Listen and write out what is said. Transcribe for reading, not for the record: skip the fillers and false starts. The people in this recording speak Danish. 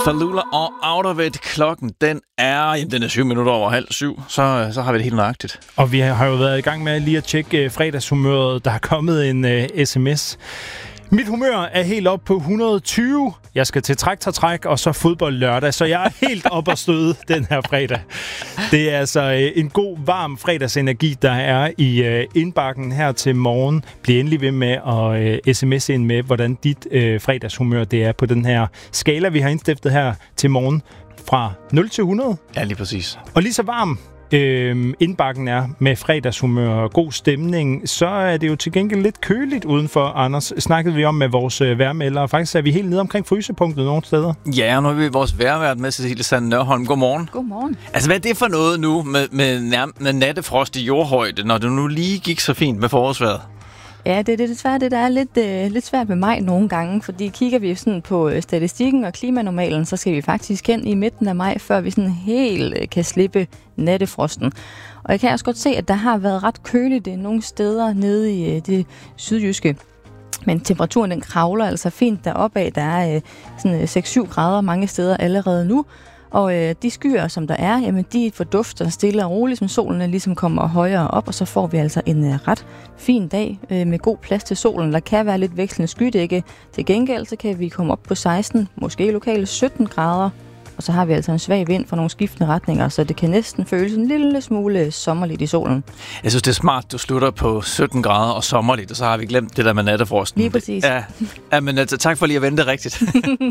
Falula og Out of It. Klokken, den er 7 minutter over 6:30. Så har vi det helt nøjagtigt. Og vi har jo været i gang med lige at tjekke fredagshumøret. Der er kommet en sms. Mit humør er helt op på 120. Jeg skal til traktortræk og så fodbold lørdag, så jeg er helt op at støde den her fredag. Det er altså en god, varm fredagsenergi, der er i indbakken her til morgen. Bliv endelig ved med at sms'e ind med, hvordan dit fredagshumør det er på den her skala, vi har indstiftet her til morgen fra 0 til 100. Ja, lige præcis. Og lige så varm indbakken er med fredagshumør og god stemning, så er det jo til gengæld lidt køligt udenfor, Anders. Snakkede vi om med vores vejrmelder. Faktisk er vi helt nede omkring frysepunktet nogle steder. Ja, og nu har vi vores vejrvært med, Cecilie Sand Nørholm. Godmorgen. Godmorgen. Altså, hvad er det for noget nu med nattefrost i jordhøjde, når det nu lige gik så fint med forårsvejret? Ja, det er desværre det, der er lidt svært med maj nogle gange, fordi kigger vi sådan på statistikken og klimanormalen, så skal vi faktisk hen i midten af maj, før vi sådan helt kan slippe nattefrosten. Og jeg kan også godt se, at der har været ret køligt nogle steder nede i det sydjyske. Men temperaturen den kravler altså fint deroppe af. Der er sådan 6-7 grader mange steder allerede nu. Og de skyer, som der er, jamen de fordufter stille og roligt, som solen ligesom kommer højere op, og så får vi altså en ret fin dag med god plads til solen. Der kan være lidt vekslende skydække. Til gengæld så kan vi komme op på 16, måske lokale 17 grader. Og så har vi altså en svag vind fra nogle skiftende retninger, så det kan næsten føles en lille smule sommerligt i solen. Jeg synes, det er smart, du slutter på 17 grader og sommerligt, og så har vi glemt det der med nattefrosten. Lige præcis. Ja, men altså, tak for lige at vente rigtigt.